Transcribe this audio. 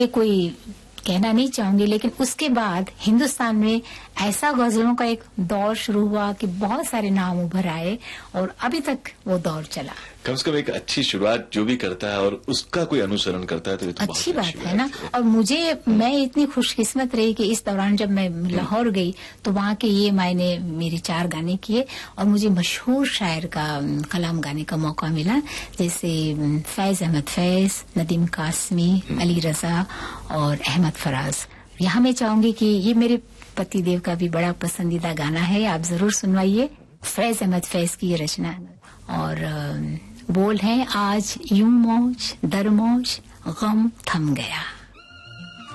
कोई कहना नहीं चाहूंगी, लेकिन उसके बाद हिंदुस्तान में ऐसा गजलों का एक दौर शुरू हुआ कि बहुत सारे नाम उभर आए और अभी तक वो दौर चला। कम से कम एक अच्छी शुरुआत जो भी करता है और उसका कोई अनुसरण करता है तो ये तो अच्छी बात है ना। और मैं इतनी खुशकिस्मत रही कि इस दौरान जब मैं लाहौर गई तो वहाँ के ये मैंने मेरे 4 गाने किए और मुझे मशहूर शायर का कलाम गाने का मौका मिला, जैसे फैज अहमद फैज, नदीम कासमी, अली रजा और अहमद फराज। यहाँ मैं चाहूंगी कि ये मेरे पतिदेव का भी बड़ा पसंदीदा गाना है, आप जरूर सुनवाइए। फैज अहमद फैज की ये रचना और बोल है, आज यूं मौज दर मौज गम थम गया।